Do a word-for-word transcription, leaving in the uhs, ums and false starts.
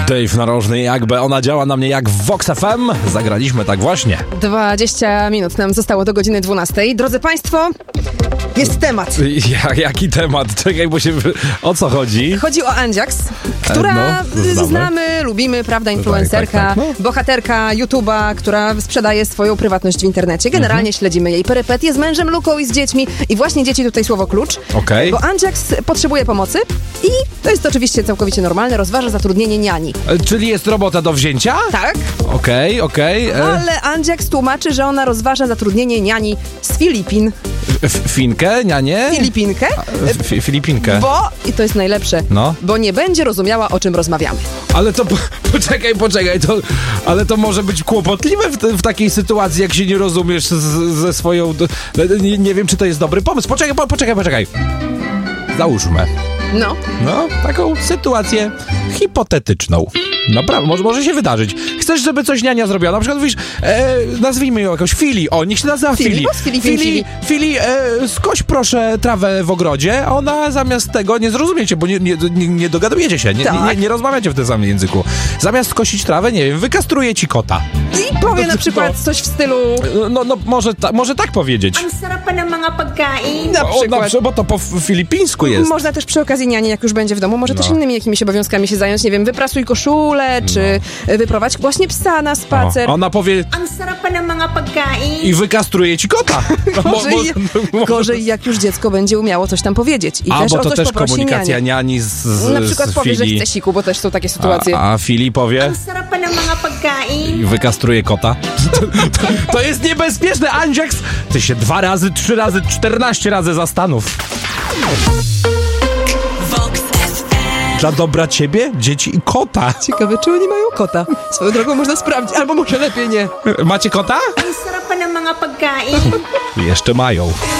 Dave Narożny, jakby ona działa na mnie jak w Vox F M. Zagraliśmy tak właśnie. dwadzieścia minut nam zostało do godziny dwunastej. Drodzy Państwo, jest temat. Ja, jaki temat? Czekaj, bo się... O co chodzi? Chodzi o Andziaks, która no, znamy. znamy, lubimy, prawda, influencerka, tak, tak, tak, no. bohaterka YouTube'a, która sprzedaje swoją prywatność w internecie. Generalnie mhm. śledzimy jej perypetie z mężem Luką i z dziećmi. I właśnie dzieci tutaj słowo klucz. Okay. Bo Andziaks potrzebuje pomocy i to jest oczywiście całkowicie normalne, rozważa zatrudnienie niani. E, czyli jest robota do wzięcia? Tak. Okej, okay, okej. Okay. Ale Andziaks tłumaczy, że ona rozważa zatrudnienie niani z Filipin. F- Finkę, nianie? Filipinkę? F- Filipinkę. Bo, i to jest najlepsze, no. bo nie będzie rozumiała, o czym rozmawiamy. Ale to, po, poczekaj, poczekaj, to, ale to może być kłopotliwe w, te, w takiej sytuacji, jak się nie rozumiesz z, ze swoją... Nie, nie wiem, czy to jest dobry pomysł. Poczekaj, po, poczekaj, poczekaj. Załóżmy. No. No, taką sytuację hipotetyczną. Naprawdę, może, może się wydarzyć. Chcesz, żeby coś niania zrobiła. Na przykład mówisz, e, nazwijmy ją jakoś Fili. O, niech się nazywa Fili. Fili, Fili, Fili. Fili, Fili e, skoś proszę trawę w ogrodzie, a ona zamiast tego, nie zrozumiecie, bo nie, nie, nie, nie dogadujecie się, nie, tak. nie, nie, nie rozmawiacie w tym samym języku. Zamiast skosić trawę, nie wiem, wykastruje ci kota. I powie no, na przykład no, coś w stylu... No, no może, ta, może tak powiedzieć. Ang sarap pa ng mga pagkain. Na przykład. O, na, bo to po filipińsku jest. Można też przy okazji niani, jak już będzie w domu, może no. też innymi jakimiś obowiązkami się zająć. Nie wiem, wyprasuj koszulę, no. czy wyprowadź właśnie psa na spacer. O, ona powie... Ang sarap pa ng mga pagkain. I wykastruje ci kota. Gorzej, bo, bo, gorzej jak już dziecko będzie umiało coś tam powiedzieć. I a, też bo o to coś też poprosi komunikacja niani. niani z, z Na przykład z powie, Fili. że chce siku, bo też są takie sytuacje. A, a Fili powie... Ang sarap pa ng mga pagkain. I wykastruje kota. To, to, to jest niebezpieczne, Andziaks! Ty się dwa razy, trzy razy, czternaście razy zastanów. Dla dobra ciebie, dzieci i kota. Ciekawe, czy oni mają kota. Swoją drogą można sprawdzić, albo może lepiej nie. Macie kota? Ang sarap pa ng mga pagkain. Jeszcze mają.